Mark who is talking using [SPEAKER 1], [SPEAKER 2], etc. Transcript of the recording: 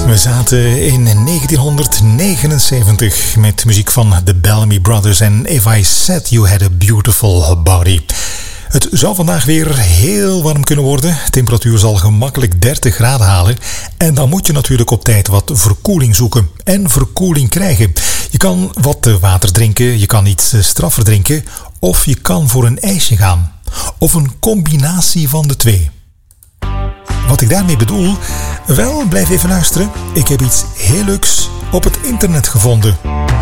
[SPEAKER 1] We zaten in 1979 met muziek van de Bellamy Brothers en If I Said You Had a Beautiful Body. Het zou vandaag weer heel warm kunnen worden. De temperatuur zal gemakkelijk 30 graden halen. En dan moet je natuurlijk op tijd wat verkoeling zoeken. En verkoeling krijgen. Je kan wat water drinken, je kan iets straffer drinken. Of je kan voor een ijsje gaan. Of een combinatie van de twee. Wat ik daarmee bedoel? Wel, blijf even luisteren. Ik heb iets heel leuks op het internet gevonden.